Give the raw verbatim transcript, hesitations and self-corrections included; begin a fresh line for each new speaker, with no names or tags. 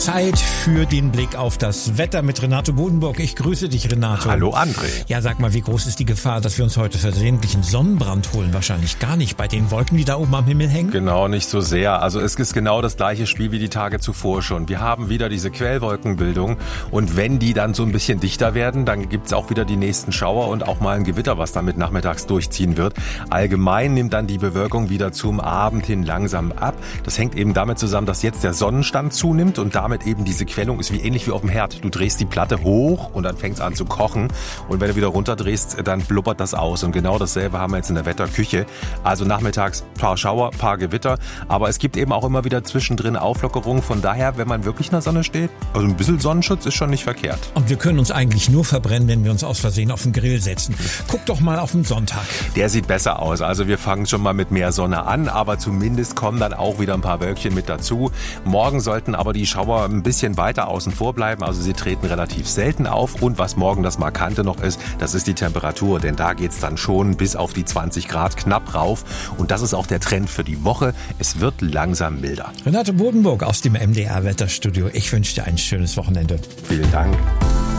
Zeit für den Blick auf das Wetter mit Renato Bodenburg. Ich grüße dich, Renato.
Hallo, André.
Ja, sag mal, wie groß ist die Gefahr, dass wir uns heute versehentlich einen Sonnenbrand holen? Wahrscheinlich gar nicht bei den Wolken, die da oben am Himmel hängen.
Genau, nicht so sehr. Also es ist genau das gleiche Spiel wie die Tage zuvor schon. Wir haben wieder diese Quellwolkenbildung und wenn die dann so ein bisschen dichter werden, dann gibt's auch wieder die nächsten Schauer und auch mal ein Gewitter, was damit nachmittags durchziehen wird. Allgemein nimmt dann die Bewölkung wieder zum Abend hin langsam ab. Das hängt eben damit zusammen, dass jetzt der Sonnenstand zunimmt und damit eben diese Quellung ist wie ähnlich wie auf dem Herd. Du drehst die Platte hoch und dann fängt es an zu kochen und wenn du wieder runterdrehst, dann blubbert das aus und genau dasselbe haben wir jetzt in der Wetterküche. Also nachmittags paar Schauer, paar Gewitter, aber es gibt eben auch immer wieder zwischendrin Auflockerungen. Von daher, wenn man wirklich in der Sonne steht, also ein bisschen Sonnenschutz ist schon nicht verkehrt.
Und wir können uns eigentlich nur verbrennen, wenn wir uns aus Versehen auf den Grill setzen. Guck doch mal auf den Sonntag.
Der sieht besser aus. Also wir fangen schon mal mit mehr Sonne an, aber zumindest kommen dann auch wieder ein paar Wölkchen mit dazu. Morgen sollten aber die Schauer ein bisschen weiter außen vor bleiben, also sie treten relativ selten auf und was morgen das Markante noch ist, das ist die Temperatur, denn da geht's dann schon bis auf die zwanzig Grad knapp rauf und das ist auch der Trend für die Woche, es wird langsam milder.
Renato Bodenburg aus dem M D R Wetterstudio, ich wünsche dir ein schönes Wochenende.
Vielen Dank.